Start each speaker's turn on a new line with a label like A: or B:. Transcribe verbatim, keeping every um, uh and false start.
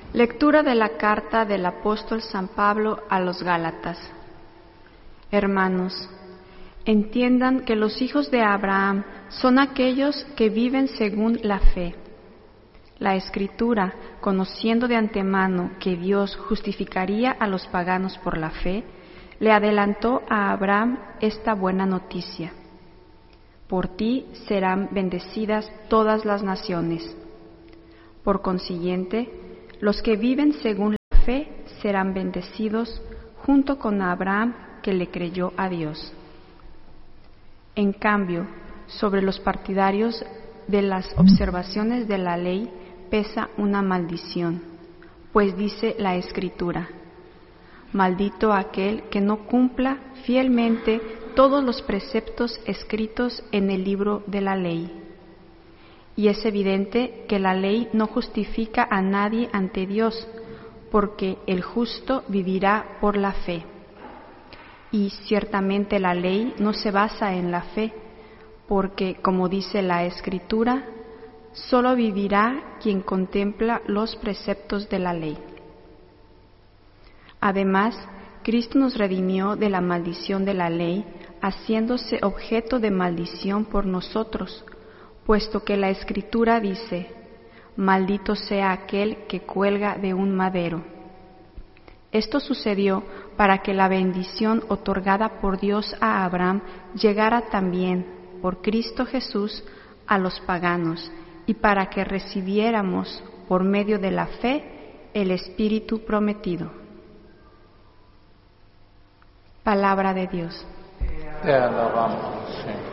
A: Lectura de la carta del apóstol San Pablo a los Gálatas. Hermanos, entiendan que los hijos de Abraham son aquellos que viven según la fe. La Escritura, conociendo de antemano que Dios justificaría a los paganos por la fe, le adelantó a Abraham esta buena noticia: por ti serán bendecidas todas las naciones. Por consiguiente, los que viven según la fe serán bendecidos junto con Abraham, que le creyó a Dios. En cambio, sobre los partidarios de las observaciones de la ley pesa una maldición, pues dice la Escritura: maldito aquel que no cumpla fielmente todos los preceptos escritos en el libro de la ley. Y es evidente que la ley no justifica a nadie ante Dios, porque el justo vivirá por la fe. Y ciertamente la ley no se basa en la fe, porque, como dice la Escritura, solo vivirá quien contempla los preceptos de la ley. Además, Cristo nos redimió de la maldición de la ley, haciéndose objeto de maldición por nosotros, puesto que la Escritura dice: maldito sea aquel que cuelga de un madero. Esto sucedió para que la bendición otorgada por Dios a Abraham llegara también, por Cristo Jesús, a los paganos, y para que recibiéramos, por medio de la fe, el Espíritu prometido. Palabra de Dios.
B: Te alabamos, Señor.